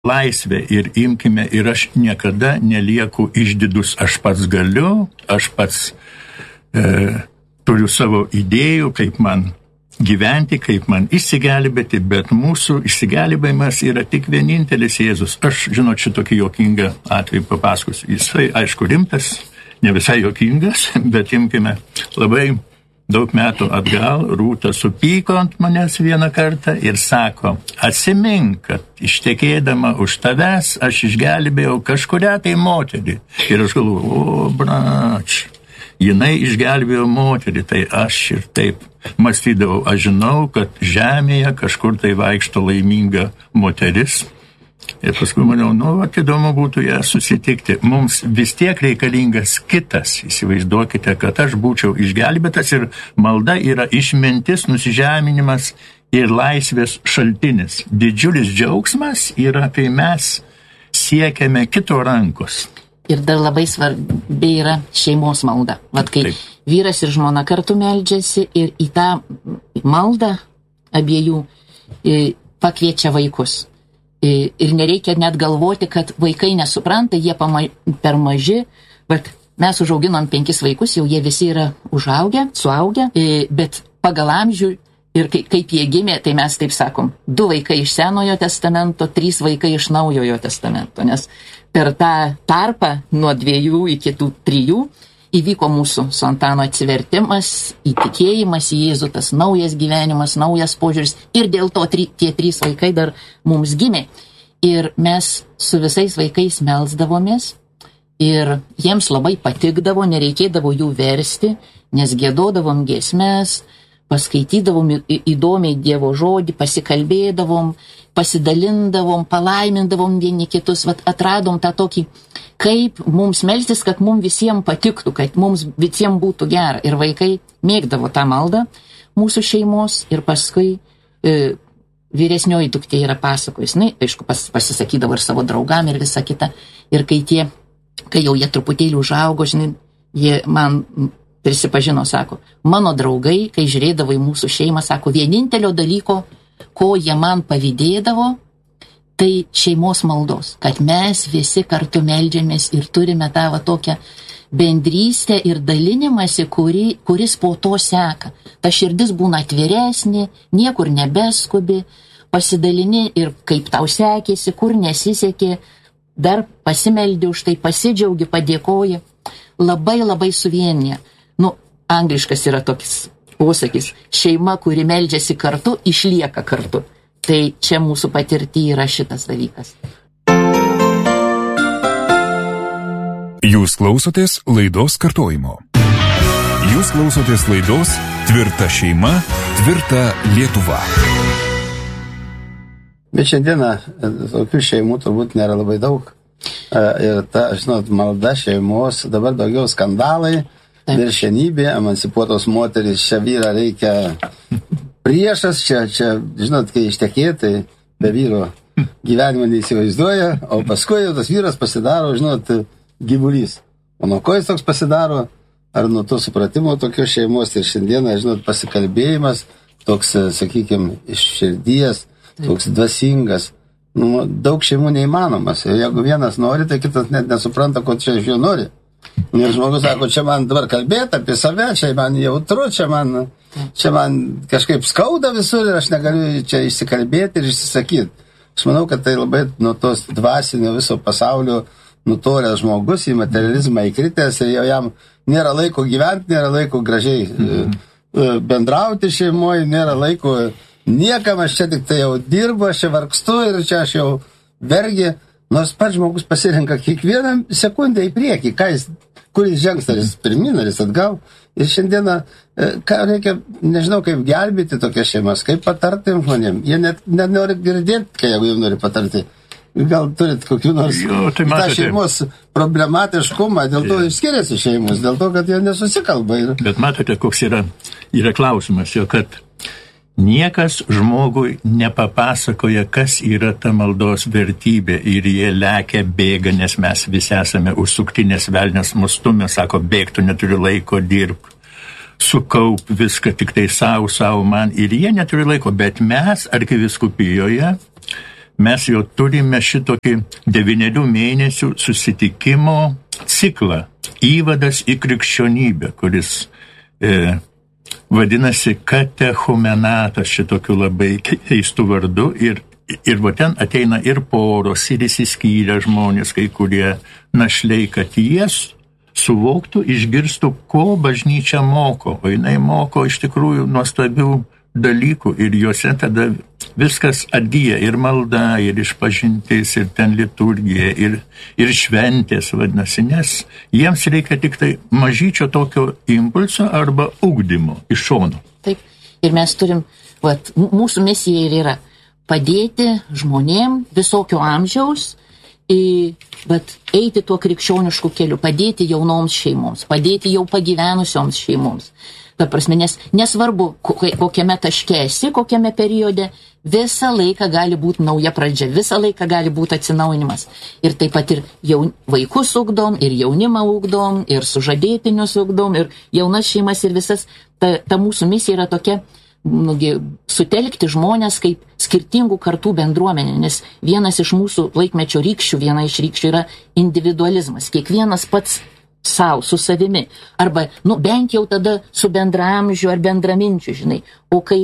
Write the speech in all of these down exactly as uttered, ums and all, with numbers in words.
laisvę ir imkime, ir aš niekada nelieku išdidus, aš pats galiu, aš pats e, turiu savo idėjų, kaip man gyventi, kaip man išsigelbėti, bet mūsų išsigelbėjimas yra tik vienintelis Jėzus. Aš, žinot, šitokį jokingą atvejį papasakosiu. Jisai, aišku, rimtas, ne visai jokingas, bet imkime labai daug metų atgal, Rūta supyko ant manęs vieną kartą ir sako, atsimink, kad ištekėdama už tavęs aš išgelbėjau kažkurią tai moterį. Ir aš galvoju, o, brač, jinai išgelbėjo moterį, tai aš ir taip mąstydavau. Aš žinau, kad žemėje kažkur tai vaikšto laiminga moteris. Ir paskui maniau, nu, vat, įdomu būtų ją susitikti. Mums vis tiek reikalingas kitas. Įsivaizduokite, kad aš būčiau išgelbėtas ir malda yra išmintis, nusižeminimas ir laisvės šaltinis. Didžiulis džiaugsmas yra, kai mes siekiame kito rankos. Ir dar labai svarbi yra šeimos malda. Vat kai Taip. Vyras ir žmona kartu meldžiasi ir į tą maldą abiejų pakviečia vaikus. Ir nereikia net galvoti, kad vaikai nesupranta, jie pama, per maži, bet mes užauginom penkis vaikus, jau jie visi yra užaugę, suaugę, bet pagal amžių ir kaip jie gimė, tai mes taip sakom, du vaikai iš Senojo testamento, trys vaikai iš Naujojo testamento, nes per tą tarpą nuo dviejų iki tų trijų įvyko mūsų su Antanu atsivertimas, įtikėjimas į Jėzų, tas naujas gyvenimas, naujas požiūris ir dėl to tri, tie trys vaikai dar mums gimė. Ir mes su visais vaikais melsdavomės ir jiems labai patikdavo, nereikėdavo jų versti, nes giedodavom giesmes, paskaitydavom įdomiai Dievo žodį, pasikalbėdavom, pasidalindavom, palaimindavom vieni kitus, vat atradom tą tokį, kaip mums melstis, kad mums visiems patiktų, kad mums visiems būtų gera. Ir vaikai mėgdavo tą maldą mūsų šeimos ir paskui e, vyresnioji duktė yra pasakojus. Na, aišku, pas, pasisakydavo ir savo draugam ir visa kita. Ir kai tie, kai jau jie truputėlį užaugo, žinai, jie man prisipažino, sako, mano draugai, kai žiūrėdavo į mūsų šeimą, sako, vienintelio dalyko, ko jie man pavydėdavo, tai šeimos maldos, kad mes visi kartu meldžiamės ir turime tą va tokią bendrystę ir dalinimąsi, kuri, kuris po to seka. Ta širdis būna atviresnė, niekur nebeskubi, pasidalini ir kaip tau sekėsi, kur nesisekė, dar pasimeldi už tai, pasidžiaugi, padėkoji. Labai labai suvienė. Nu, angliškas yra tokis posakis, šeima, kuri meldžiasi kartu, išlieka kartu. Tai čia mūsų patirty yra šitas dalykas. Jūs klausotės laidos kartojimo. Jūs klausotės laidos Tvirta šeima, tvirta Lietuva. Bet šiandieną tokių šeimų turbūt nėra labai daug. Ir ta, žinot, malda šeimos, dabar daugiau skandalai, viršenybė, emancipuotos moterys, čia vyrą reikia priešas, čia, čia, žinot, kai ištekėtai be vyro gyvenimo neįsivaizduoja, o paskui tas vyras pasidaro, žinot, gyvulys. O nuo ko jis toks pasidaro, ar nuo to supratimo tokios šeimos ir šiandieną, žinot, pasikalbėjimas, toks, sakykime, iš širdies, toks dvasingas, nu, daug šeimų neįmanomas. Ir jeigu vienas nori, tai kitas net nesupranta, ko čia iš jo nori. Ir žmogus sako, čia man dabar kalbėti apie save, čia man jautru, čia man, čia man kažkaip skauda visur ir aš negaliu čia išsikalbėti ir išsisakyti. Aš manau, kad tai labai nuo tos dvasinio viso pasaulio nutoręs žmogus į materializmą įkritęs ir jau jam nėra laiko gyventi, nėra laiko gražiai mm-hmm. bendrauti šeimoje, nėra laiko niekam, aš čia tik tai jau dirbu, aš čia vargstu ir čia aš jau vergi. Nors pats žmogus pasirenka kiekvieną sekundę į priekį, ką jis, kur jis žengs, ar jis pirmin, ar jis atgal. Ir šiandieną, ką reikia, nežinau, kaip gelbėti tokias šeimas, kaip patarti žmonėm. Jie net nenori girdėti, kai jeigu jie nori patarti. Gal turit kokių nors jo, tai tą šeimos problematiškumą, dėl to skiriasi šeimos, dėl to, kad jie nesusikalba. Ir... Bet matote, koks yra, yra klausimas, jo, kad niekas žmogui nepapasakoja, kas yra ta maldos vertybė ir jie lekia, bėga, nes mes visi esame užsukti, nes velnias mus stumia, sako, bėg, tu neturi laiko, dirbk, sukaup viską tik tai savo, savo man ir jie neturi laiko, bet mes arkivyskupijoje mes jau turime šitokį devynerių mėnesių susitikimo ciklą, įvadas į krikščionybę, kuris e, vadinasi katechumenatas šitokiu labai keistu vardu ir, ir va ten ateina ir poros, ir įsiskyrę žmonės, kai kurie našliai, kad jie suvoktų, išgirstų, ko bažnyčia moko, o jinai moko iš tikrųjų nuostabių dalykų ir juose tada viskas atgyja, ir malda, ir išpažintis, ir ten liturgija, ir, ir šventės, vadinasi, nes jiems reikia tik tai mažyčio tokio impulso arba ugdymo iš šono. Taip, ir mes turim, vat, mūsų misija ir yra padėti žmonėm visokio amžiaus, į, bet eiti tuo krikščionišku keliu, padėti jaunoms šeimoms, padėti jau pagyvenusioms šeimoms. Ta prasme, nes nesvarbu, kokiame taške esi, kokiame periode, visą laiką gali būti nauja pradžia, visą laiką gali būti atsinaujinimas. Ir taip pat ir jaun, vaikus ugdom, ir jaunimą ugdom, ir sužadėtinius ugdom, ir jaunas šeimas, ir visas. Ta, ta mūsų misija yra tokia, nugi, sutelkti žmonės kaip skirtingų kartų bendruomenė, nes vienas iš mūsų laikmečio rykščių, viena iš rykščių yra individualizmas. Kiekvienas pats savo, su savimi, arba, nu, bent jau tada su bendramžiu ar bendraminčiu, žinai, o kai,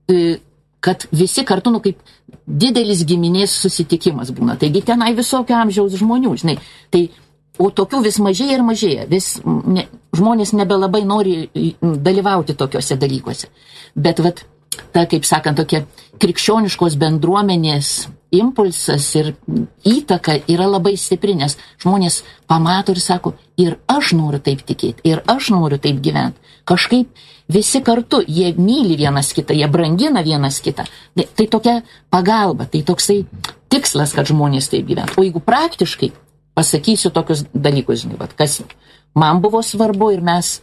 kad visi kartu, nu, kaip didelis giminės susitikimas būna, taigi tenai visokio amžiaus žmonių, žinai, tai, o tokių vis mažėja ir mažėja, vis ne, žmonės nebelabai nori dalyvauti tokiuose dalykuose, bet, vat, ta, kaip sakant, tokia krikščioniškos bendruomenės impulsas ir įtaka yra labai stipri, nes žmonės pamato ir sako, ir aš noriu taip tikėti, ir aš noriu taip gyventi. Kažkaip visi kartu, jie myli vienas kitą, jie brangina vienas kitą. Tai tokia pagalba, tai toksai tikslas, kad žmonės taip gyventi. O jeigu praktiškai pasakysiu tokius dalykus, žinai, vat, kas man buvo svarbu ir mes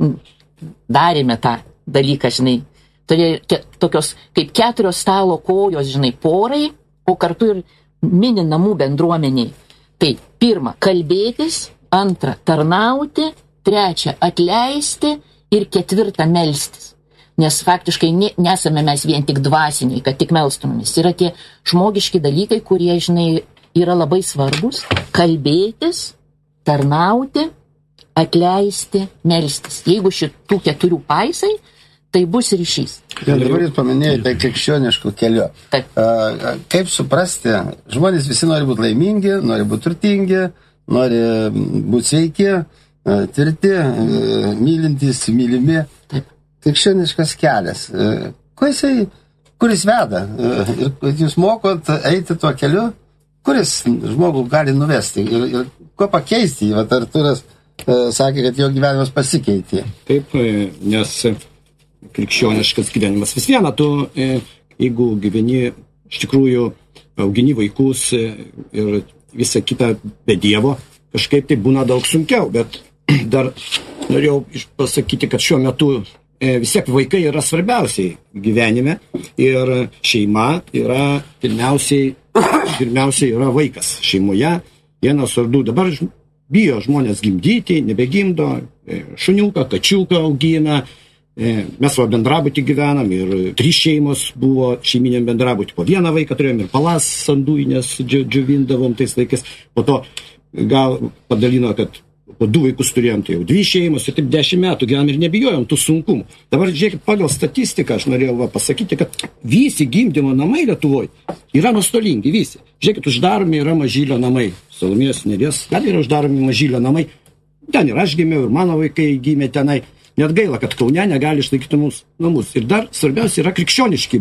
darėme tą dalyką, žinai, turėjo tokios kaip keturios stalo kojos, žinai, porai, o kartu ir mini namų bendruomeniai. Tai pirma, kalbėtis, antra, tarnauti, trečia, atleisti ir ketvirta, melstis. Nes faktiškai ne, nesame mes vien tik dvasiniai, kad tik melstumėmis. Yra tie žmogiški dalykai, kurie, žinai, yra labai svarbus. Kalbėtis, tarnauti, atleisti, melstis. Jeigu šitų keturių paisai, tai bus ryšys. Ja, dabar jūs paminėjai tai krikščioniškų keliu. Taip. A, kaip suprasti, žmonės visi nori būti laimingi, nori būti turtingi, nori būti sveiki, tvirti, mylintys, mylimi. Taip. Krikščioniškas kelias. Kuo jisai, kuris veda? Ir jūs mokot eiti tuo keliu, kuris žmogų gali nuvesti ir, ir kuo pakeisti. Vat Artūras sakė, kad jo gyvenimas pasikeitė. Taip, nes krikščioniškas gyvenimas vis viena, tu, jeigu gyveni, iš tikrųjų, augini vaikus ir visą kitą be Dievo, kažkaip tai būna daug sunkiau, bet dar norėjau pasakyti, kad šiuo metu vis tiek vaikai yra svarbiausiai gyvenime ir šeima yra pirmiausiai, pirmiausiai yra vaikas šeimoje, vienas ar du, dabar bijo žmonės gimdyti, nebegimdo, šuniuką, kačiuką augina. Mes va bendrabutį gyvenam ir trys šeimos buvo šeiminiam bendrabutį. Po vieną vaiką turėjom ir palas sanduinės džiovindavom tais laikais. Po to gal padalino, kad po du vaikus turėjom, tai jau dvi šeimos ir taip dešimt metų gyvenam ir nebijojom tų sunkumų. Dabar žiūrėkit, pagal statistiką aš norėjau va pasakyti, kad visi gimdymo namai Lietuvoje yra nuostolingi, visi. Žiūrėkit, uždaromi yra Mažylio namai. Salomėjos Nėries, ten yra uždaromi Mažylio namai. Ten ir aš gimiau, ir mano vaikai gimė tenai. Net gaila, kad Kaune negali išlaikyti mūsų namus. Ir dar svarbiausia yra krikščioniški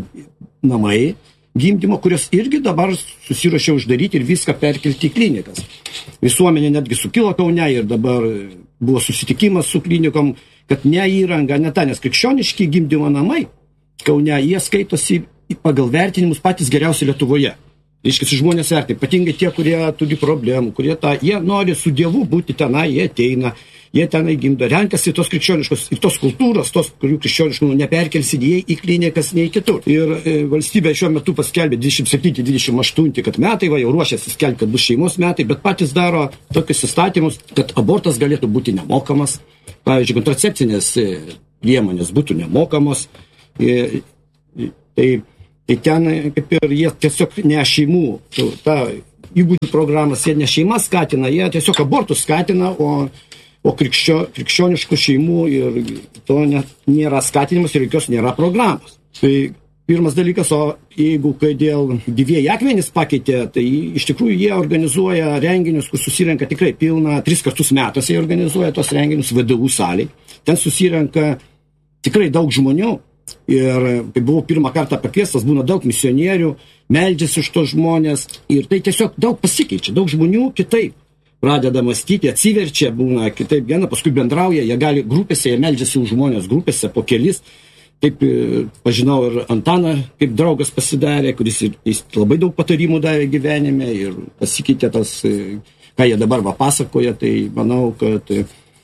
namai gimdymo, kurios irgi dabar susiruošė uždaryti ir viską perkelti į klinikas. Visuomenė netgi sukilo Kaune ir dabar buvo susitikimas su klinikom, kad ne įranga, ne ta, nes krikščioniški gimdymo namai Kaune, jie skaitosi pagal vertinimus patys geriausi Lietuvoje. Reiškia, žmonės vertai, ypatingai tie, kurie turi problemų, kurie tą, jie nori su Dievu būti tenai, jie ateina, jie tenai gimdo, renkasi tos krikščioniškos ir tos kultūros, tos, kurių krikščioniškų neperkelsi nei į klinikas, nei kitur. Ir e, valstybė šiuo metu paskelbė dvidešimt septinti dvidešimt aštunti, kad metai, va, jau ruošiasi skelbti, kad bus šeimos metai, bet patys daro tokius įstatymus, kad abortas galėtų būti nemokamas, pavyzdžiui, kontracepcinės priemonės būtų nemokamos. E, tai tai ten kaip ir jie tiesiog ne šeimų, ta įgūdžių programas jie ne šeimas skatina, jie tiesiog abortus skatina, o, o krikščio, krikščioniškų šeimų ir to net nėra skatinimas ir jokios nėra programos. Tai pirmas dalykas, o jeigu kai dėl gyvieji akmenys pakeitė, tai iš tikrųjų jie organizuoja renginius, kur susirenka tikrai pilna, tris kartus metus jie organizuoja tos renginius V D U salėj. Ten susirenka tikrai daug žmonių ir kai buvau pirmą kartą pakviestas, būna daug misionierių, meldžiasi už tos žmonės ir tai tiesiog daug pasikeičia, daug žmonių kitaip pradeda mąstyti, atsiverčia, būna kitaip viena, paskui bendrauja, jie gali grupėse, jie meldžiasi už žmonės grupėse po kelis. Taip pažinau ir Antaną, kaip draugas pasidarė, kuris jis labai daug patarimų davė gyvenime ir pasikeitė tas, ką jie dabar va pasakoja, tai manau, kad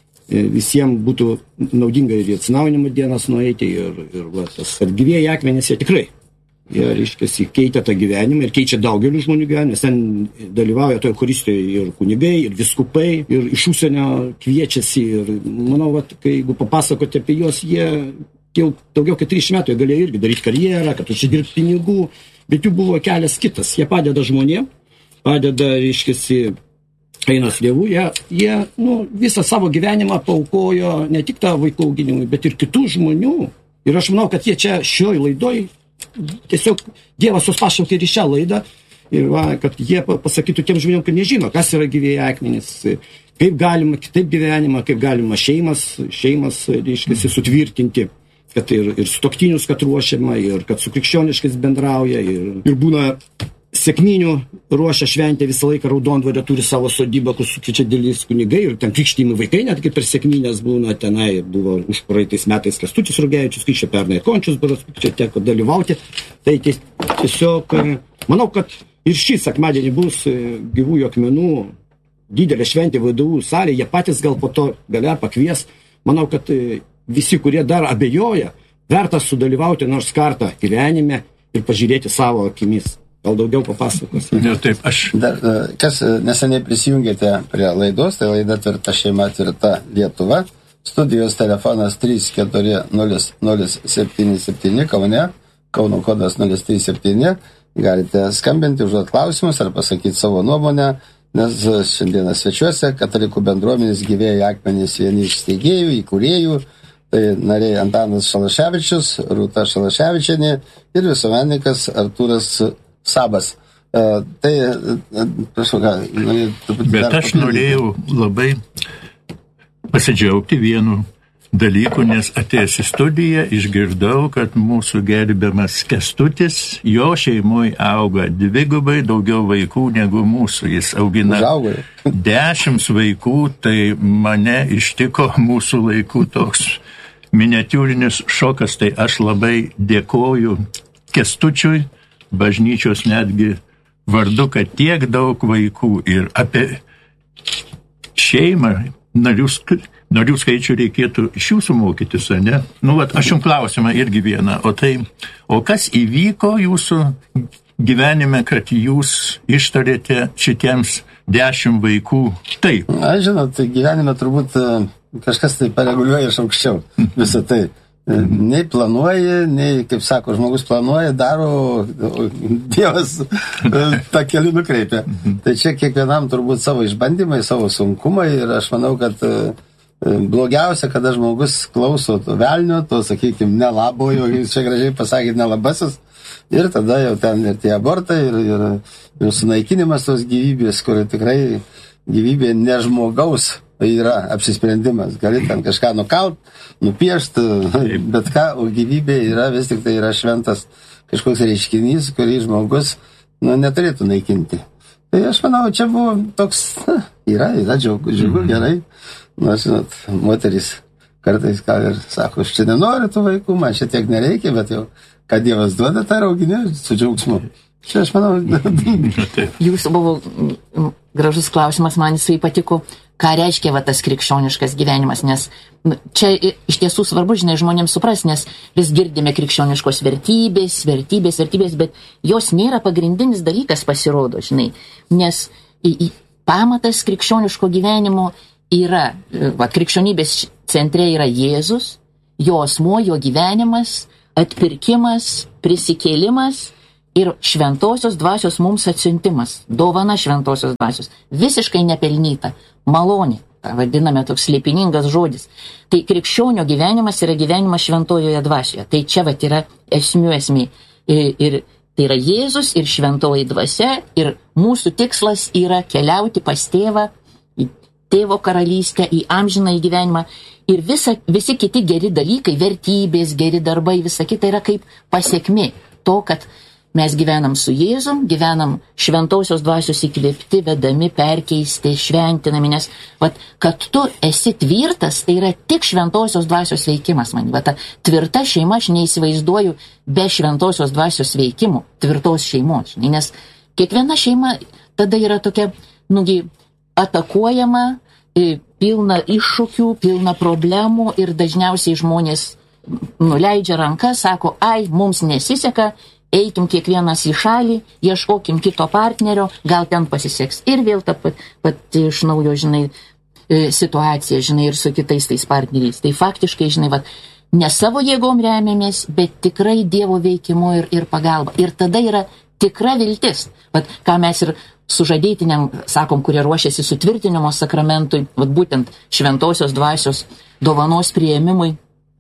visiems būtų naudinga ir į atsinaujinimo dienas nueiti ir, ir va, tas gyvieji akmenys jie tikrai. Jie, reiškia, keičia tą gyvenimą ir keičia daugelių žmonių gyvenimą, nes ten dalyvauja toje Eucharistijoje ir kunigai, ir viskupai, ir iš užsienio kviečiasi. Ir manau, va, kai jeigu papasakoti apie juos, jie jau daugiau kaip trisdešimt metų jie galėjo irgi daryti karjerą, kad užsidirbti pinigų, bet jų buvo kelias kitas. Jie padeda žmonėm, padeda, reiškiasi, einas dievų, jie, jie nu, visą savo gyvenimą paaukojo ne tik tą vaikų auginimui, bet ir kitų žmonių. Ir aš manau, kad jie čia šioj laidoj, tiesiog Dievas juos pašaukė ir į šią laidą, ir va, kad jie pasakytų tiem žmonėm, kad nežino, kas yra gyvieji akmenys, kaip galima kitaip gyvenimą, kaip galima šeimas, šeimas, reiškiasi, sutvirtinti. Kad ir, ir sutuoktinius, kad ruošiama, ir kad su krikščioniškais bendrauja, ir, ir būna sekminių ruošia šventę visą laiką Raudondvario, turi savo sodybą, kur sukviečia dėlis kunigai, ir ten krikštynų vaikai, net kaip per sekminės būna tenai, buvo už praeitais metais Kęstutis Rugevičius, krikščia pernai Končius, berods, čia teko dalyvauti. Tai tiesiog, manau, kad ir šį sekmadienį bus gyvųjų akmenų didelė šventė V D U salė, jie patys gal po to gal pakvies. Manau, kad visi, kurie dar abejoja, verta sudalyvauti nors kartą gyvenime ir pažiūrėti savo akimis. Gal daugiau papasakos? Ne, taip, aš... Dar, kas neseniai prisijungėte prie laidos, tai laida Tvirta šeima, tvirta Lietuva. Studijos telefonas trys keturi nulis nulis septyni septyni Kaune, Kauno kodas nulis trys septyni. Galite skambinti, užduoti klausimus ar pasakyti savo nuomonę, nes šiandieną svečiuose katalikų bendruomenės gyvieji akmenys vieni iš steigėjų, įkūrėjų. Tai nariai Antanas Šalaševičius, Rūta Šalaševičienė ir visuomenininkas Artūras Sabas. E, tai, prašau, ką, norėjau... Bet aš norėjau labai pasidžiaugti vienu dalyku, nes atėjęs į studiją išgirdau, kad mūsų gerbiamas Kęstutis, jo šeimoje auga dvigubai daugiau vaikų negu mūsų. Jis augina dešimt vaikų, tai mane ištiko mūsų laikų toks miniatiūrinis šokas, tai aš labai dėkoju Kęstučiui, bažnyčios netgi vardu, kad tiek daug vaikų ir apie šeimą, narių, narių skaičių reikėtų iš jūsų mokytis, ne? Nu, vat, aš jums klausimą irgi vieną, o tai, o kas įvyko jūsų gyvenime, kad jūs ištarėte šitiems dešimt vaikų taip? Na, žinot, gyvenime turbūt kažkas tai pareguliuoja iš aukščiau visą tai. Nei planuoji, nei, kaip sako, žmogus planuoja, daro, Dievas tą kelią nukreipia. Tai čia kiekvienam turbūt savo išbandymai, savo sunkumai ir aš manau, kad blogiausia, kada žmogus klauso to velnio, to, sakykime, nelabojo, jūs čia gražiai pasakėte, nelabasis, ir tada jau ten ir tie abortai, ir, ir, ir sunaikinimas tos gyvybės, kur tikrai gyvybė ne žmogaus yra apsisprendimas. Gali ten kažką nukalt, nupiešti, bet ką, o gyvybė yra vis tik tai yra šventas kažkoks reiškinys, kurį žmogus nu, neturėtų naikinti. Tai aš manau, čia buvo toks, na, yra, yra džiugu, džiugu gerai. Na, žinot, moterys kartais ką ir sako, aš čia nenoriu tų vaikų, man čia tiek nereikia, bet jau, ką Dievas duoda, tą rauginį su džiaugsmu. Čia aš manau... Jūsų buvo gražus klausimas, man jisai patiko, ką reiškia va, tas krikščioniškas gyvenimas, nes čia iš tiesų svarbu, žinai, žmonėms supras, nes vis girdime krikščioniškos vertybės, vertybės, vertybės, bet jos nėra pagrindinis dalykas pasirodo, žinai, nes į, į, pamatas krikščioniško gyvenimo yra, va, krikščionybės centre yra Jėzus, jo asmuo, jo gyvenimas, atpirkimas, prisikėlimas ir šventosios dvasios mums atsiuntimas, dovana šventosios dvasios, visiškai nepelnyta, malonė, tą vadiname toks slėpiningas žodis. Tai krikščionio gyvenimas yra gyvenimas šventojoje dvasioje. Tai čia vat yra esmių esmė. Ir, ir tai yra Jėzus ir šventoji dvasia ir mūsų tikslas yra keliauti pas tėvą, į tėvo karalystę, į amžiną į gyvenimą. Ir visa, visi kiti geri dalykai, vertybės, geri darbai, visa kita yra kaip pasiekmė to, kad mes gyvenam su Jėzum, gyvenam šventosios dvasios įkvėpti, vedami, perkeisti, šventinami, nes vat, kad tu esi tvirtas, tai yra tik šventosios dvasios veikimas. Man, vat, ta tvirta šeima, aš neįsivaizduoju be šventosios dvasios veikimų, tvirtos šeimos, nes kiekviena šeima tada yra tokia, nugi, atakuojama, pilna iššūkių, pilna problemų ir dažniausiai žmonės nuleidžia ranką, sako, ai, mums nesiseka, eikim kiekvienas į šalį, ieškokim kito partnerio, gal ten pasiseks. Ir vėl ta pat, pat iš naujo, žinai, situacija, žinai, ir su kitais tais partneriais. Tai faktiškai, žinai, vat, ne savo jėgom remiamės, bet tikrai Dievo veikimu ir, ir pagalba. Ir tada yra tikra viltis. Vat, ką mes ir sužadėtiniam, sakom, kurie ruošiasi sutvirtinimo sakramentui, vat būtent šventosios dvasios dovanos priėmimui,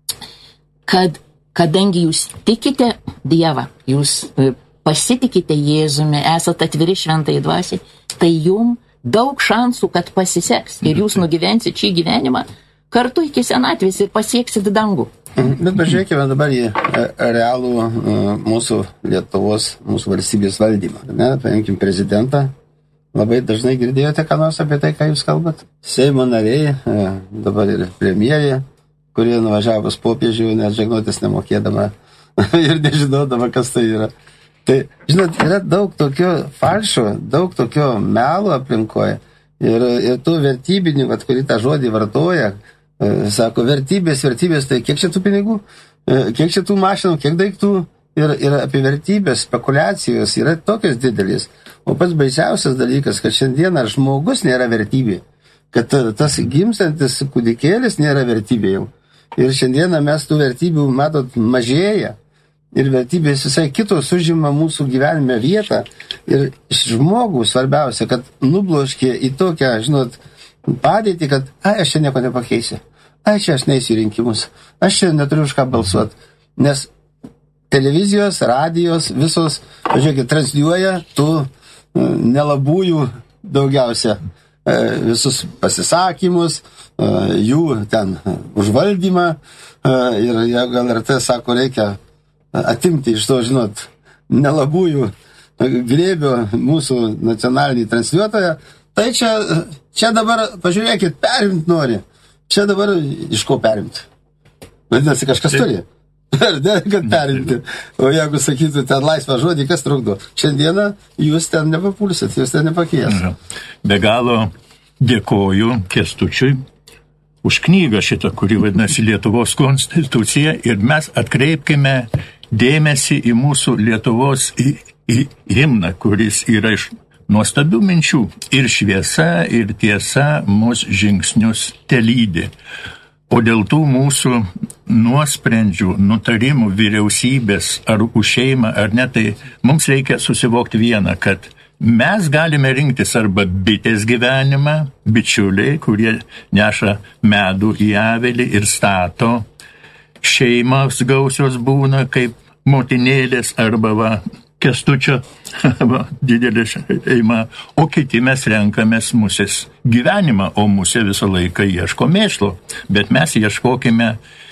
kad kadangi jūs tikite Dievą, jūs pasitikite Jėzumi, esate atviri šventai dvasiai, tai jums daug šansų, kad pasiseks ir jūs nugyvensit šį gyvenimą kartu iki senatvės ir pasieksit dangų. Bet pažiūrėkime dabar į realų mūsų Lietuvos, mūsų valstybės valdymą. Ne? Paimkim prezidentą. Labai dažnai girdėjote ką nors apie tai, ką jūs kalbat? Seimo nariai, dabar ir premjerė, kurie nuvažiavus popiežių, net žegnotis nemokėdama ir nežinodama, kas tai yra. Tai, žinot, yra daug tokio falšo, daug tokio melo aplinkoje. Ir, ir tų vertybinių, vat, kurį tą žodį vartoja, e, sako, vertybės, vertybės, tai kiek čia tų pinigų, e, kiek čia tų mašinų, kiek daiktų. Ir, ir apie vertybės, spekulacijos yra tokios didelis. O pats baisiausias dalykas, kad šiandieną žmogus nėra vertybė. Kad tas gimstantis kūdikėlis nėra vertybė jau. Ir šiandieną mes tų vertybių, matot, mažėja. Ir vertybės visai kitos užima mūsų gyvenime vietą. Ir žmogų svarbiausia, kad nubloškė į tokią, žinot, padėtį, kad ai, aš čia nieko nepakeisiu. Ai, čia aš neisiu į rinkimus. Aš čia neturiu už ką balsuoti. Nes televizijos, radijos, visos, pažiūrėkit, transliuoja tų nelabųjų daugiausia visus pasisakymus, jų ten užvaldymą ir gal ir tai sako, reikia atimti iš to, žinot, nelabųjų glėbio mūsų nacionalinį transliuotoją. Tai čia, čia dabar, pažiūrėkit, perimt nori. Čia dabar iš ko perimti? Vadinasi, kažkas turi. Ar ne, kad perimti. O jeigu sakytų ten laisvą žodį, kas trukdo? Šiandieną jūs ten nepapulsit, jūs ten nepakėsit. Be galo dėkoju Kęstučiui už knygą šitą, kuri vadinasi Lietuvos konstitucija, ir mes atkreipkime dėmesį į mūsų Lietuvos į, į himną, kuris yra iš nuostabių minčių. Ir šviesa, ir tiesa mūsų žingsnius telydi. O dėl tų mūsų nuosprendžių, nutarimų vyriausybės ar už šeimą ar ne, tai mums reikia susivokti vieną, kad mes galime rinktis arba bitės gyvenimą, bičiuliai, kurie neša medų į avilį ir stato, šeimos gausios būna kaip motinėlės arba va, Kęstučio didelė šeima, o kiti mes renkamės musės gyvenimą, o musė visą laiką ieško mėšlo, bet mes ieškokime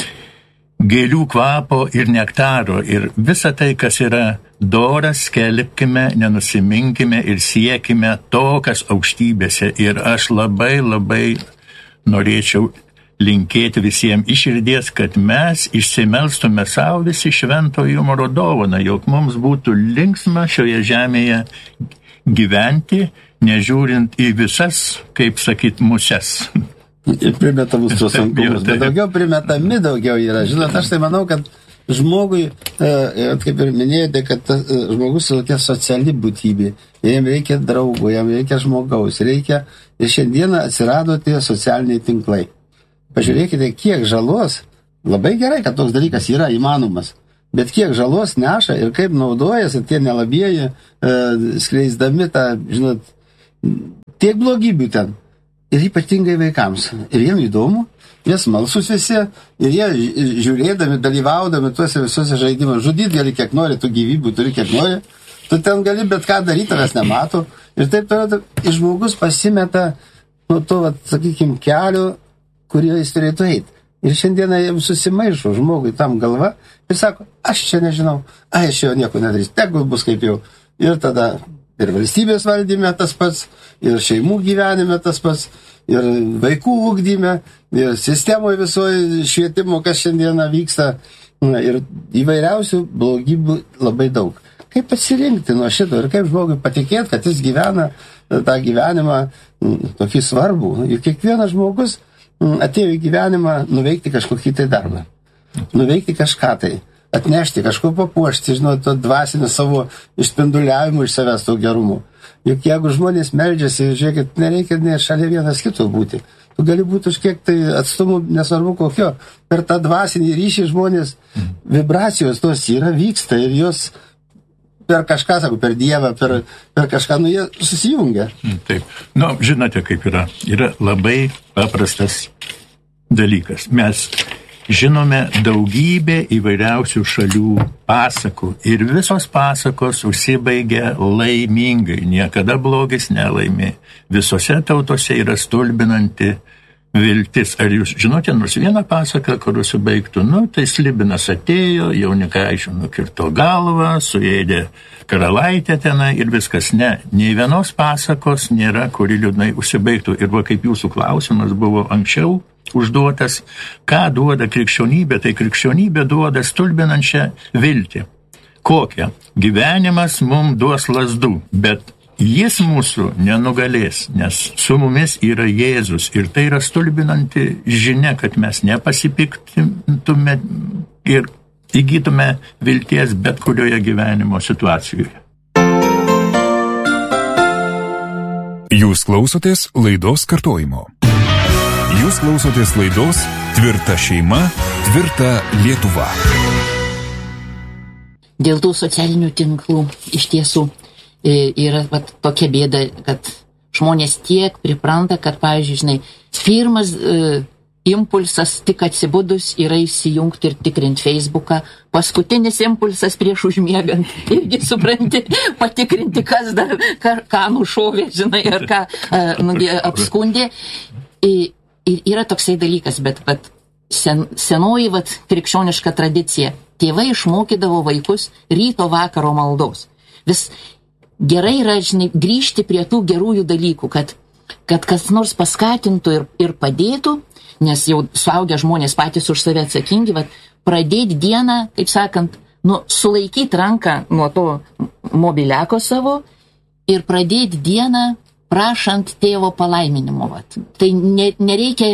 gėlių kvapo ir nektaro, ir visą tai, kas yra doras, skelbkime, nenusiminkime ir siekime to, kas aukštybėse. Ir aš labai, labai norėčiau linkėti visiems iš širdies, kad mes išsimelstume savo visi švento jumoro dovaną, jog mums būtų linksma šioje žemėje gyventi, nežiūrint į visas, kaip sakyt, muses. Ir primetamus tos sunkumus, bet daugiau primetami daugiau yra. Žinot, aš tai manau, kad žmogui, kaip ir minėjote, kad žmogus tokia sociali būtybė, jam reikia draugų, jam reikia žmogaus, reikia, ir šiandieną atsirado tie socialiniai tinklai. Pažiūrėkite, kiek žalos, labai gerai, kad toks dalykas yra įmanomas, bet kiek žalos neša ir kaip naudojasi tie nelabieji, e, skleisdami tą, žinot, tiek blogybių ten. Ir ypatingai vaikams. Ir jiem įdomu, jie smalsus visi, ir jie žiūrėdami, dalyvaudami tuose visuose žaidimuose, žudyti gali kiek nori, tu gyvybių turi kiek nori, tu ten gali bet ką daryti, tavęs nemato. Ir taip toliau, ir žmogus pasimeta nuo to, vat, sakykime, kelio, kurio jis turėtų eiti. Ir šiandieną jiems susimaišo žmogui tam galva ir sako, aš čia nežinau, ai, aš jau nieko nedarysiu, tegul bus kaip jau. Ir tada ir valstybės valdyme tas pats, ir šeimų gyvenime tas pats, ir vaikų ugdyme, ir sistemoje visoje švietimo, kas šiandieną vyksta, ir įvairiausių blogybių labai daug. Kaip pasirinkti nuo šito ir kaip žmogui patikėti, kad jis gyvena tą gyvenimą tokį svarbų. Juk kiekvienas žmogus atėjo į gyvenimą nuveikti kažkokį tai darbą, nuveikti kažką tai, atnešti, kažko papuošti, žinot, to dvasinio savo išspinduliavimo iš savęs to gerumo. Juk jeigu žmonės meldžiasi, žiūrėkit, nereikia ne šalia vienas kito būti. Tu gali būti už kiek tai atstumų, nesvarbu kokio. Per tą dvasinį ryšį žmonės vibracijos tos yra, vyksta ir jos per kažką, sako, per Dievą, per, per kažką, nu jie susijungia. Taip. Nu, žinote, kaip yra. Yra labai paprastas dalykas. Mes žinome daugybę įvairiausių šalių pasakų ir visos pasakos užsibaigia laimingai. Niekada blogis nelaimi. Visose tautose yra stulbinanti viltis. Ar jūs žinote nors vieną pasaką, kur užsibaigtų? Nu, tai Slibinas atėjo, jaunikaičių nukirto galvą, suėdė karalaitę tenai ir viskas. Ne, nei vienos pasakos nėra, kuri liūdnai užsibaigtų. Ir va, kaip jūsų klausimas buvo anksčiau užduotas, ką duoda krikščionybė, tai krikščionybė duoda stulbinančią viltį. Kokią? Gyvenimas mums duos lazdų, bet jis mūsų nenugalės, nes su mumis yra Jėzus. Ir tai yra stulbinanti žinia, kad mes nepasipiktintume ir įgytume vilties bet kurioje gyvenimo situacijoje. Jūs klausotės laidos kartojimo. Jūs klausotės laidos Tvirta šeima, tvirta Lietuva. Dėl tų socialinių tinklų iš tiesų yra vat, tokia bėda, kad žmonės tiek pripranta, kad, pavyzdžiui, žinai, pirmas e, impulsas tik atsibudus yra įsijungti ir tikrinti Facebooką, paskutinis impulsas prieš užmiegant irgi supranti, patikrinti, kas dar, ką, ką nušovė, žinai, ar ką e, apskundė. Ir, ir yra toksai dalykas, bet, bet sen, senoji vat, krikščioniška tradicija. Tėvai išmokydavo vaikus ryto vakaro maldos. Vis gerai yra, žinai, grįžti prie tų gerųjų dalykų, kad, kad kas nors paskatintų ir, ir padėtų, nes jau suaugę žmonės patys už save atsakingi, vat, pradėti dieną, kaip sakant, nu, sulaikyti ranką nuo to mobiliako savo ir pradėti dieną prašant tėvo palaiminimo. Vat. Tai ne, nereikia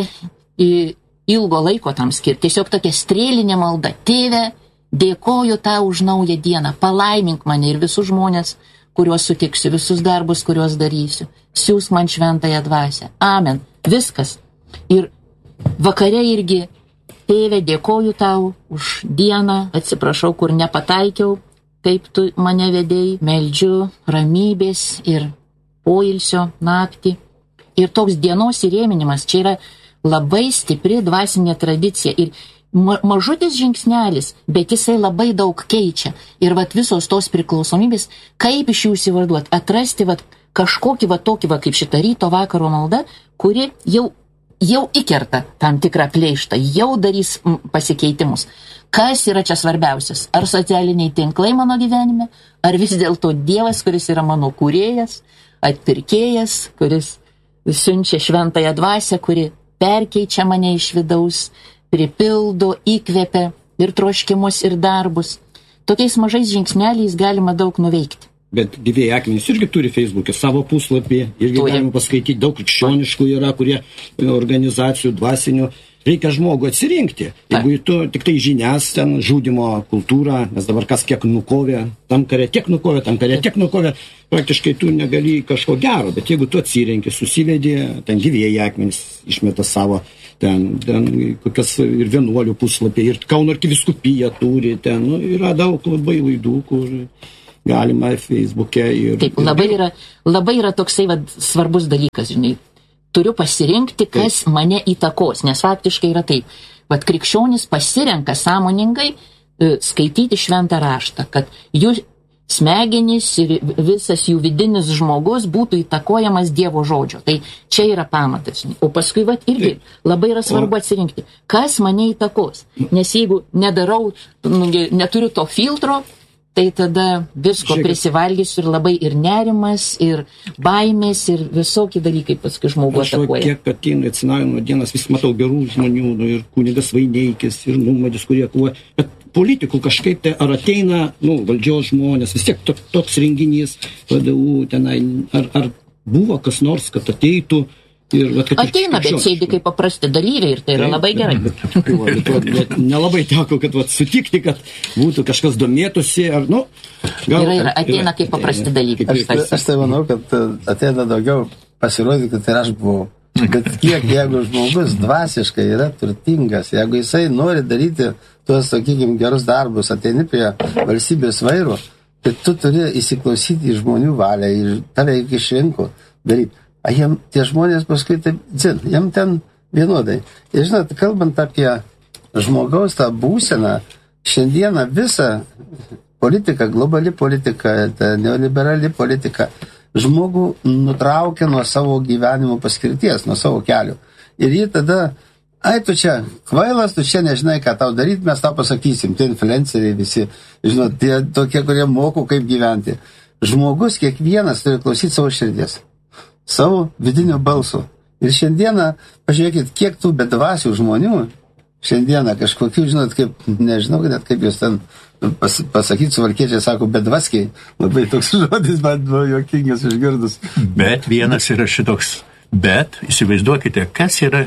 ilgo laiko tam skirti, tiesiog tokia strėlinė malda. Tėve, dėkoju tau už naują dieną, palaimink mane ir visus žmonės, kuriuos sutiksiu, visus darbus, kuriuos darysiu. Siūsk man šventąją dvasią. Amen. Viskas. Ir vakare irgi, tėve, dėkoju tau už dieną, atsiprašau, kur nepataikiau, kaip tu mane vedėjai, meldžiu ramybės ir poilsio naktį. Ir toks dienos įrėminimas, čia yra labai stipri dvasinė tradicija. Ir mažutis žingsnelis, bet jisai labai daug keičia. Ir vat visos tos priklausomybės, kaip iš jų įsivaizduoti, atrasti vat kažkokį vat tokį vat kaip šitą ryto vakaro maldą, kuri jau, jau įkerta tam tikrą pleištą, jau darys pasikeitimus. Kas yra čia svarbiausias? Ar socialiniai tinklai mano gyvenime, ar vis dėlto Dievas, kuris yra mano kūrėjas, atpirkėjas, kuris siunčia šventąją dvasią, kuri perkeičia mane iš vidaus, pripildo, įkvepia ir troškimus, ir darbus. Tokiais mažais žingsneliais galima daug nuveikti. Bet gyvėjai akmenys irgi turi Facebook'e savo puslapį, irgi Turim. Galima paskaityti, daug krikščioniškų yra, kurie organizacijų, dvasinių. Reikia žmogų atsirinkti. Jeigu tu tik tai žinias, ten žudimo kultūrą, nes dabar kas kiek nukovė, tam kare tiek nukovė, tam kare tiek nukovė, praktiškai tu negali kažko gero, bet jeigu tu atsirenki, susivedė, ten gyvieji akmenys išmeta savo, ten, ten kokias ir vienuolių puslapiai, ir Kauno arkivyskupija turi, ten nu, yra daug labai laidų, kur galima Facebook'e ir... Taip, labai yra, labai yra toksai va, svarbus dalykas, žinai. Turiu pasirinkti, kas taip. Mane įtakos, nes faktiškai yra taip. Vat krikščionis pasirenka sąmoningai e, skaityti šventą raštą, kad jų smegenys ir visas jų vidinis žmogus būtų įtakojamas Dievo žodžio. Tai čia yra pamatas. O paskui vat irgi labai yra svarbu atsirinkti, kas mane įtakos. Nes jeigu nedarau, neturiu to filtro, tai tada visko Žiūrėkit. Prisivalgysiu ir labai ir nerimas, ir baimės, ir visokie dalykai paskui žmogų atakuoja. Aš kiek ateina atsinaujinimo dienas, vis matau gerų žmonių, nu, ir kunigas Vaineikis, ir numadis, kurie kovoja. Bet politikų kažkaip tai ar ateina, nu, valdžios žmonės, vis tiek to, toks renginys, V D U tenai, ar, ar buvo kas nors, kad ateitų. Ir, vat, ateina, bet sėdi kaip paprasti dalyviai ir tai yra tai, labai gerai. Bet, bet, bet, bet nelabai teko, kad vat, sutikti, kad būtų kažkas domėtųsi, ar, nu... Gal, yra, yra, ateina kaip paprasti dalyviai. Aš, aš, aš tai manau, kad ateina daugiau pasirodyti, kad ir aš buvau. Bet kiek, jeigu žmogus dvasiškai yra turtingas, jeigu jisai nori daryti tuos, sakykime, gerus darbus, ateini prie valstybės vairo, tai tu turi įsiklausyti į žmonių valią ir tave iki išrinko daryti. A jiem tie žmonės paskui taip, dzin, jiem ten vienodai. Ir žinot, kalbant apie žmogaus tą būseną, šiandieną visa politika, globali politika, ta neoliberali politika, žmogų nutraukia nuo savo gyvenimo paskirties, nuo savo kelių. Ir jį tada, ai tu čia kvailas, tu čia nežinai, ką tau daryti, mes tau pasakysim, tie influenceriai visi, žinot, tie tokie, kurie moko, kaip gyventi. Žmogus kiekvienas turi klausyti savo širdies, savo vidinio balso. Ir šiandieną, pažiūrėkit, kiek tų bedvasių žmonių, šiandieną kažkokių, žinot, kaip, nežinau, net kaip jūs ten pas, pasakyti, suvalkiečiai sako, bedvaskiai, labai toks žodis, man buvo juokingas išgirdus. Bet vienas yra šitoks, bet įsivaizduokite, kas yra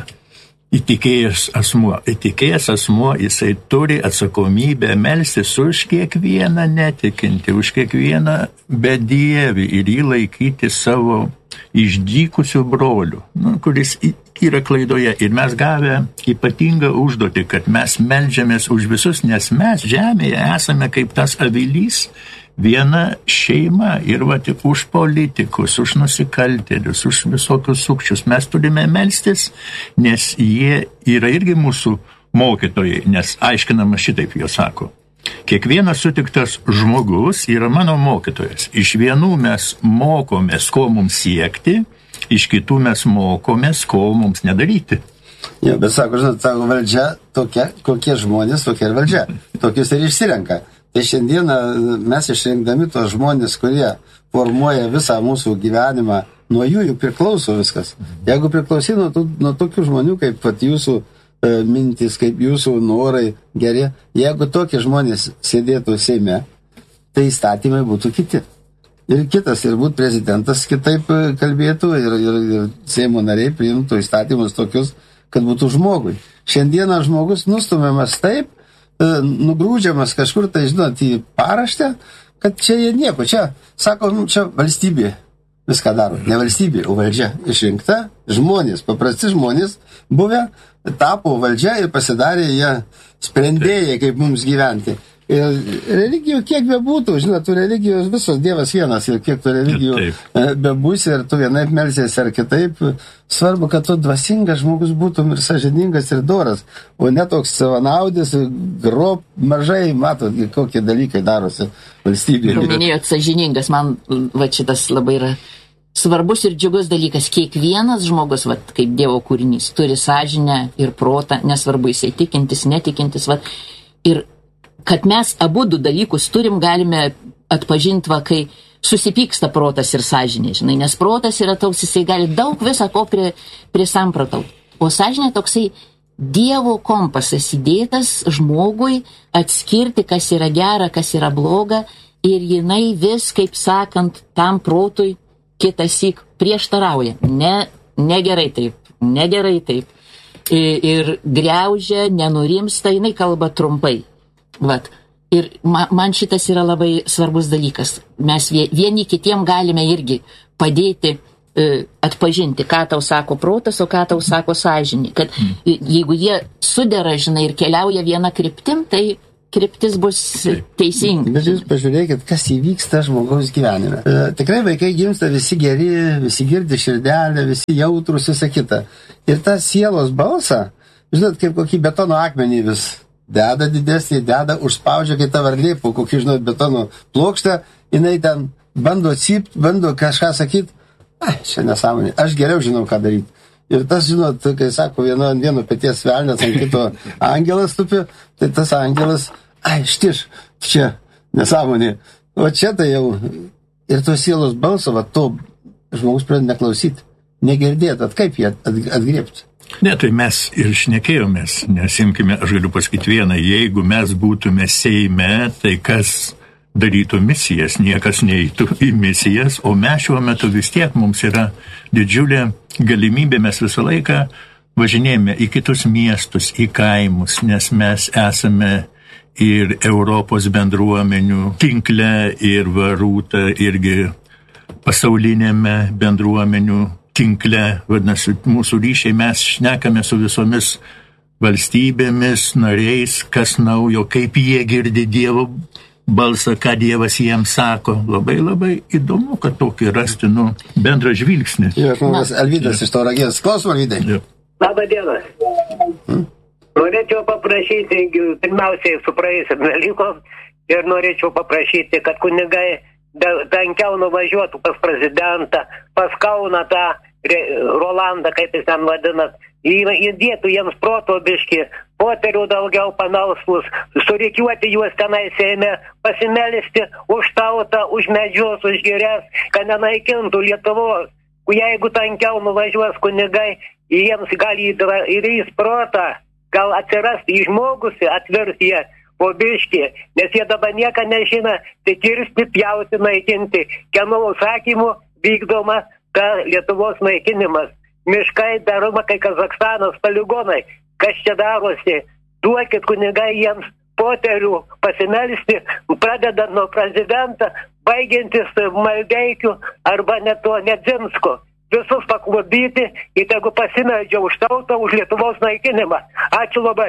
įtikėjęs asmuo. Įtikėjęs asmuo, jisai turi atsakomybę melstis už kiekvieną netikintį, už kiekvieną bedievį ir jį laikyti savo išdykusių brolių, nu, kuris yra klaidoje. Ir mes gavę ypatingą užduotį, kad mes meldžiamės už visus, nes mes žemėje esame kaip tas avilys, viena šeima ir va tik už politikus, už nusikaltėlius, už visokius sukčius. Mes turime melstis, nes jie yra irgi mūsų mokytojai, nes aiškinama šitaip jo sako. Kiekvienas sutiktas žmogus yra mano mokytojas. Iš vienų mes mokomės, ko mums siekti, iš kitų mes mokomės, ko mums nedaryti. Jo, bet sako, žinot, sako, valdžia tokia, kokie žmonės, tokia ir valdžia. Tokius ir išsirenka. Tai šiandieną mes išrinkdami tos žmonės, kurie formuoja visą mūsų gyvenimą, nuo jų juk priklauso viskas. Jeigu priklausy nuo, nuo tokių žmonių, kaip pat jūsų e, mintis, kaip jūsų norai geri, jeigu tokie žmonės sėdėtų Seime, tai įstatymai būtų kiti. Ir kitas, ir būtų prezidentas kitaip kalbėtų, ir, ir, ir Seimo nariai priimtų įstatymus tokius, kad būtų žmogui. Šiandieną žmogus nustumiamas taip, nugrūdžiamas kažkur, tai žinot, į paraštę, kad čia jie nieko, čia, sako, čia valstybė viską daro, ne valstybė, o valdžia išrinkta, žmonės, paprasti žmonės buvę, tapo valdžia ir pasidarė jie sprendėjai, kaip mums gyventi. Ir religijų kiek bebūtų, žinot, tų religijos visos Dievas vienas ir kiek tų religijų bebūsi ir tu vienaip melsiesi ar kitaip, svarbu, kad tu dvasingas žmogus būtum ir sąžiningas ir doras, o ne toks savanaudis, grob, mažai, matot, kokie dalykai darosi valstybėje. Jau minėjot sąžiningas, man va šitas labai yra svarbus ir džiugus dalykas. Kiekvienas žmogus, va, kaip Dievo kūrinys, turi sąžinę ir protą, nesvarbu jisai tikintis, netikintis, va, ir kad mes abu du dalykus turim, galime atpažinti, va, kai susipyksta protas ir sąžinė, žinai, nes protas yra toks, jisai gali daug visą ko prie, prie samprataut. O sąžinė toksai Dievo kompasas įdėtas žmogui atskirti, kas yra gera, kas yra bloga, ir jinai vis, kaip sakant, tam protui kitąsyk prieštarauja. Ne, negerai taip, negerai taip. Ir, ir griaužia, nenurimsta, jinai kalba trumpai. Vat. Ir man šitas yra labai svarbus dalykas. Mes vieni kitiem galime irgi padėti atpažinti, ką tau sako protas, o ką tau sako sąžinė. Kad jeigu jie sudera, žinai, ir keliauja vieną kryptim, tai kryptis bus teisinga. Bet jūs pažiūrėkit, kas įvyksta žmogaus gyvenime. E, tikrai vaikai gimsta visi geri, visi girdi širdelę, visi jautrus, visą kitą. Ir tą sielos balsą, žinot, kaip kokį betono akmenį vis deda didesnį, deda, užspaudžia, kai ta varlė po kokį, žinot, betono plokštę, jinai ten bando cypt, bando kažką sakyti. Ai, čia nesąmonė. Aš geriau žinau, ką daryti. Ir tas, žinot, kai sako, vieno ant vieno peties velnės, ant kito angelas tupi, tai tas angelas, ai, štiš, čia nesąmonė. O čia tai jau ir tos sielos balso, va, to žmogus pradeda neklausyti, negirdėti, at kaip jie atgriebti. Ne, tai mes ir šnekėjomės, nes imkime, aš galiu pasakyti vieną, jeigu mes būtume Seime, tai kas darytų misijas, niekas neįtų į misijas, o mes šiuo metu vis tiek mums yra didžiulė galimybė, mes visą laiką važinėjame į kitus miestus, į kaimus, nes mes esame ir Europos bendruomenių tinkle, ir varūta, irgi pasaulinėme bendruomenių tinkle, vadinasi, mūsų ryšiai, mes šnekame su visomis valstybėmis, nariais, kas naujo, kaip jie girdi Dievo balsą, ką Dievas jiems sako. Labai, labai įdomu, kad tokį rasti, nu, bendrą žvilgsnį. Jo, žmogus Alvydas iš Tauragės. Klausom, Alvydai. Jo. Labą dieną. Hmm? Norėčiau paprašyti, pirmiausiai su praėjusiam dalykom, ir norėčiau paprašyti, kad kunigai tankiau nuvažiuotų pas prezidentą, pas Kauną tą Rolandą, kaip jis ten vadinat, įdėtų jiems proto biškį, poterių daugiau pamelslus, surikiuoti juos tenai Seime, pasimelisti už tautą, už medžius, už girias, kad nenaikintų Lietuvos. Jeigu tankiau nuvažiuos kunigai, jiems gali įrys protą, gal atsirasti į žmogusi, atvirti jie po biškį, nes jie dabar nieką nežina, tai kirsti, pjauti, naikinti, kieno užsakymų vykdoma ta Lietuvos naikinimas. Miškai daroma, kai Kazakstanas, poligonai, kas čia darosi, duokit kunigai jiems poterių pasimelisti, pradedant nuo prezidentą, baigiantis Maldeikiu arba net to Nedzinsko. Visus paklubyti ir tegu pasimeldžia už tautą, už Lietuvos naikinimą. Ačiū labai.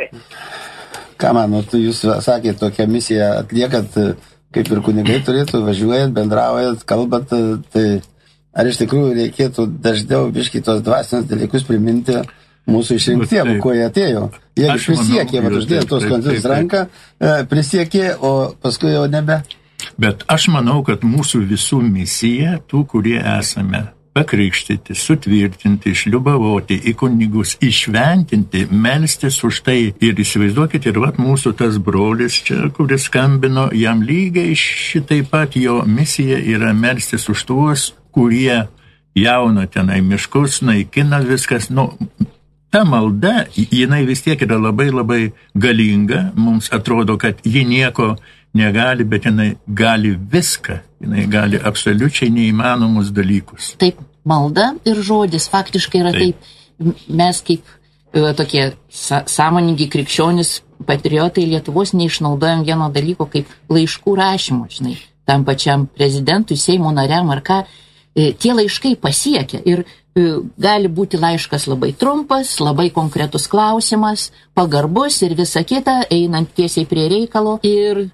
Ką manot, jūs sakėt, tokią misiją atliekat, kaip ir kunigai turėtų, važiuojat, bendraujat, kalbat, tai ar iš tikrųjų reikėtų dažniau biškai tos dvasinius dalykus priminti mūsų išrinktiem, kuo jie atėjo. Jie prisiekė, vat uždėjo tos koncis ranką, prisiekė, o paskui jau nebe. Bet aš manau, kad mūsų visų misija, tų, kurie esame pakrikštyti, sutvirtinti, šliubavoti, į kunigus, išventinti, melstis už tai. Ir įsivaizduokit, ir vat mūsų tas brolis čia, kuris skambino, jam lygiai šitai pat jo misija yra melstis už tuos, kurie jauna tenai miškus, naikina viskas. Nu, ta malda, jinai vis tiek yra labai labai galinga. Mums atrodo, kad ji nieko negali, bet jinai gali viską. Jinai gali absoliučiai neįmanomus dalykus. Taip, malda ir žodis faktiškai yra taip. taip. Mes kaip e, tokie sa sąmoningi krikščionis patriotai Lietuvos neišnaudojam vieno dalyko kaip laiškų rašymo, žinai, tam pačiam prezidentui, Seimo nariam ar ką. E, tie laiškai pasiekia ir e, gali būti laiškas labai trumpas, labai konkretus klausimas, pagarbus ir visa kita, einant tiesiai prie reikalo ir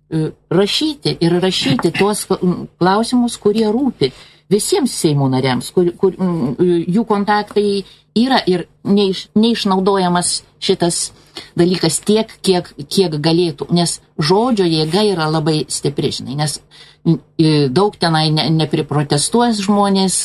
rašyti ir rašyti tuos klausimus, kurie rūpi visiems Seimo nariams, kur, kur jų kontaktai yra ir neiš, neišnaudojamas šitas dalykas tiek, kiek, kiek galėtų, nes žodžio jėga yra labai stipri, žinai, nes daug tenai ne, nepriprotestuos žmonės,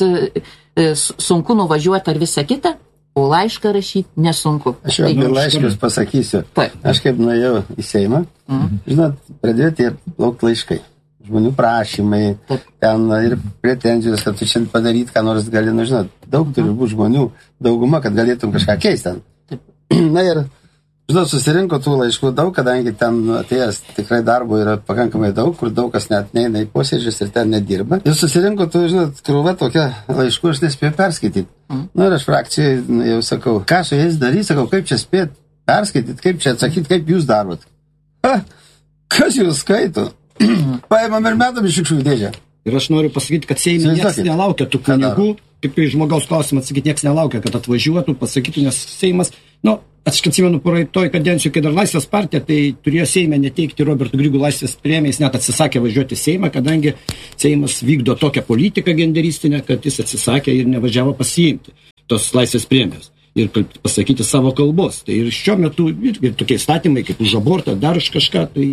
sunku nuvažiuoti ar visą kitą, o laišką rašyti nesunku. Aš jau apie laiškus pasakysiu. Aš kaip nuėjau į Seimą, mm. žinot, pradėjo tie plaukti laiškai. Žmonių prašymai, Taip. ten ir pretenzijos, kad tu šiandien padaryt, ką nors gali, nu, žinot, daug turi būti žmonių, dauguma, kad galėtum kažką keisti ten. Taip. Na ir, žinot, susirinko tų laiškų daug, kadangi ten atėjęs tikrai darbo yra pakankamai daug, kur daug kas net neina į posėdžius ir ten nedirba. Ir susirinko tų, žinot, krūva tokia laiškų, aš nespėjau perskaityti. Mm. Na ir aš frakcijai jau sakau, ką su jais daryti, sakau, kaip čia spėt perskaityti, kaip čia atsakyti, kaip jūs darot. Ha, Kas jūs skaito? Paimam ir metam iš šiukšlių dėžę. Ir aš noriu pasakyti, kad Seime niekas nelaukia tų kunigų, kaip į žmogaus klausimą atsakyti, niekas nelaukia, kad atvažiuotų, pasakytų, nes Seimas, nu, aš atsimenu praeitoj kadencijų, kai dar Laisvės partija, tai turėjo Seime neteikti Roberto Grygų Laisvės premiją, jis net atsisakė važiuoti Seimą, kadangi Seimas vykdo tokią politiką genderistinę, kad jis atsisakė ir nevažiavo pasiimti tos Laisvės premijos ir pasakyti savo kalbos. Tai ir šiuo metu ir tokie įstatymai, kaip už abortą, dar už kažką, tai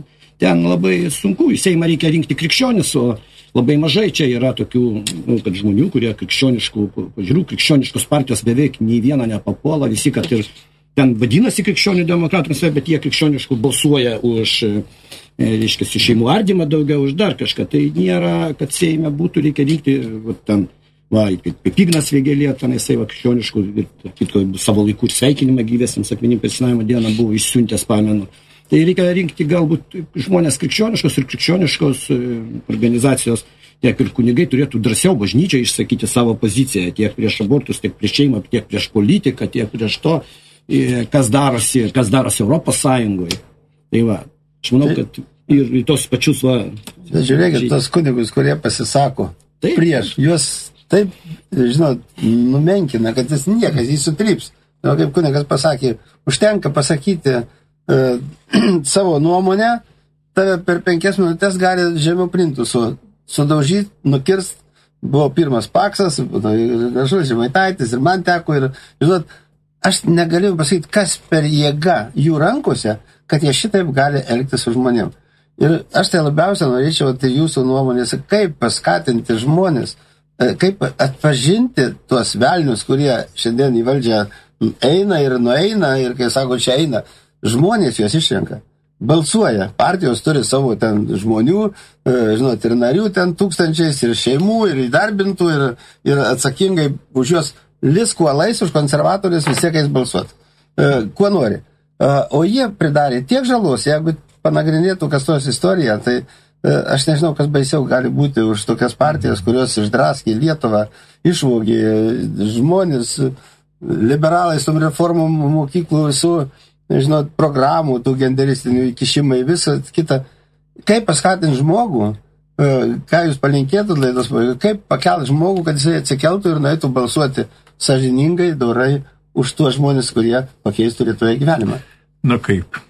ten labai sunku. Į Seimą reikia rinkti krikščionis, o labai mažai čia yra tokių, nu, kad žmonių, kurie krikščioniškų pažiūrų, krikščioniškos partijos beveik nei viena nepapuola, visi, kad ir ten vadinasi krikščionių demokratams, bet jie krikščioniškų balsuoja už, reiškia, šeimų ardymą daugiau, už dar kažką. Tai nėra, kad Seime būtų, reikia rinkti, va, ten, va, kaip Ignas Vėgėlė, ten jisai va krikščioniškų, ir kitko, savo laikų sveikinimą gyvėsiams akmenim prisinavimo dieną buvo išsiuntęs, pamenu. Tai reikia rinkti galbūt žmonės krikščioniškos ir krikščioniškos organizacijos, tiek ir kunigai turėtų drąsiau bažnyčiai išsakyti savo poziciją, tiek prieš abortus, tiek prieš šeimą, tiek prieš politiką, tiek prieš to, kas darosi, kas darosi Europos Sąjungoje. Tai va, aš manau, kad ir, ir tos pačius va... Bet žiūrėkit, tos kunigus, kurie pasisako taip, prieš, juos taip, žinot, numenkina, kad jis niekas, jis sutryps. O kaip kunigas pasakė, užtenka pasakyti Uh, savo nuomonę, tave per penkias minutės gali žemiau printų su, sudaužyti, nukirst. Buvo pirmas Paksas, Gražulis Žemaitaitis ir man teko ir, žinot, aš negaliu pasakyti, kas per jėga jų rankose, kad jie šitaip gali elgtis su žmonėm. Ir aš tai labiausiai norėčiau tai jūsų nuomonės, kaip paskatinti žmonės, kaip atpažinti tuos velnius, kurie šiandien į valdžią eina ir nueina ir, kai sako, čia eina. Žmonės juos išrenka, balsuoja, partijos turi savo ten žmonių, žinot, ir narių ten tūkstančiais, ir šeimų, ir įdarbintų, ir, ir atsakingai už juos lis kuo lais už konservatorius vis tiek eis balsuoti, kuo nori. O jie pridarė tiek žalos, jeigu panagrinėtų kas tos istoriją, tai aš nežinau, kas baisiau gali būti už tokias partijas, kurios išdraskė Lietuvą, išvogė žmonės, liberalai su reformų mokyklų visų, žinot, programų, tų genderistinių įkišimai, visą kitą. Kaip paskatinti žmogų, ką jūs palinkėtumėt laidos, kaip pakelti žmogų, kad jisai atsikeltų ir nueitų balsuoti sąžiningai, dorai už tuos žmonės, kurie pakeistų Lietuvoje gyvenimą? Nu kaip,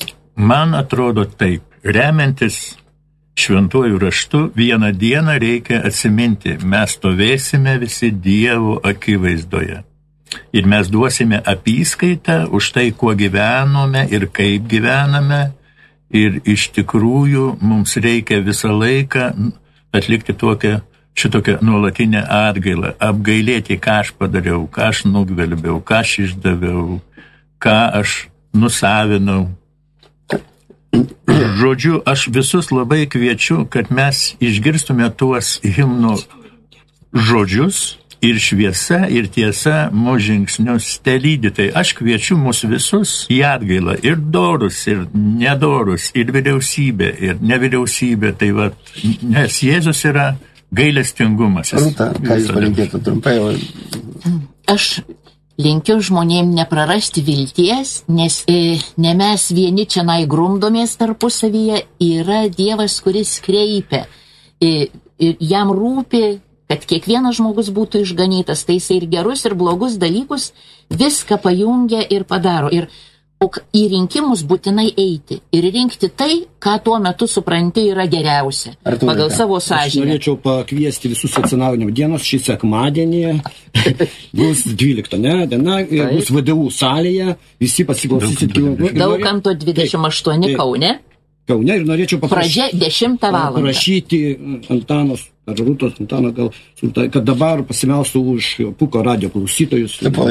man atrodo taip, remiantis šventuoju raštu, vieną dieną reikia atsiminti, mes stovėsime visi Dievo akivaizdoje. Ir mes duosime apyskaitą už tai, kuo gyvenome ir kaip gyvename. Ir iš tikrųjų mums reikia visą laiką atlikti tokią, šitokią nuolatinę atgailą. Apgailėti, ką aš padariau, ką aš nugvelbiau, ką aš išdaviau, ką aš nusavinau. Žodžiu, aš visus labai kviečiu, kad mes išgirstume tuos himno žodžius, ir šviesa, ir tiesa mūsų žingsnius telydi. Tai aš kviečiu mus visus į atgailą, ir dorus, ir nedorus, ir vyriausybė, ir nevyriausybė. Tai va, nes Jėzus yra gailestingumas. Rūta, ką jūs palinkėtų trumpai? Aš linkiu žmonėm neprarasti vilties, nes e, ne mes vieni čia grumdomės tarpusavyje, yra Dievas, kuris kreipia. E, ir jam rūpi, kad kiekvienas žmogus būtų išganytas, tai jisai ir gerus, ir blogus dalykus viską pajungia ir padaro. Ir o į rinkimus būtinai eiti ir rinkti tai, ką tuo metu supranti yra geriausia, Artūrė, pagal savo sąžinę. Aš norėčiau pakviesti visus atsinaujinimo dienos šį sekmadienį, bus dvylikta, ne, diena, bus V D U salėje, visi pasiklausysit. Daukanto dvidešimt aštuoni Kaune. Kaune ir norėčiau paprašyti. Pradžia dešimtą valandą. Prašyti Antanos ar Rūtos Antano, gal, kad dabar pasimelstų už Puko radio klausytojus.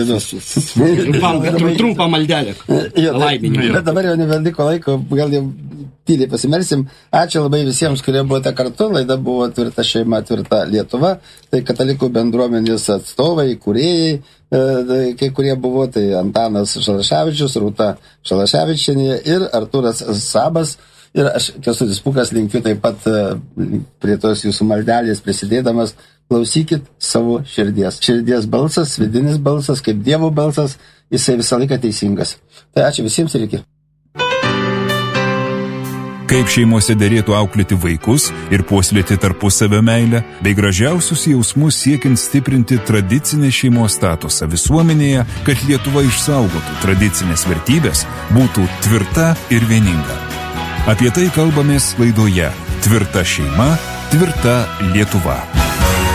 Trumpą maldelę. Laiminimą. Bet dabar jau nebeliko laiko, gal jau tyliai pasimelsim. Ačiū labai visiems, kurie buvote kartu. Laida buvo Tvirta šeima, tvirta Lietuva. Tai katalikų bendruomenės atstovai, kūrėjai, kai kurie buvo, tai Antanas Šalaševičius, Rūta Šalaševičienė ir Artūras Sabas. Ir aš, Kęstutis Pūkas, linkiu taip pat prie tos jūsų maldelės prisidėdamas, klausykit savo širdies. Širdies balsas, vidinis balsas, kaip Dievo balsas, jisai visą laiką teisingas. Tai ačiū visiems ir iki. kaip šeimose derėtų auklėti vaikus ir puoselėti tarpusavio meilę, bei gražiausius jausmus siekiant stiprinti tradicinę šeimos statusą visuomenėje, kad Lietuva išsaugotų tradicinės vertybės, būtų tvirta ir vieninga. Apie tai kalbamės laidoje Tvirta šeima, tvirta Lietuva.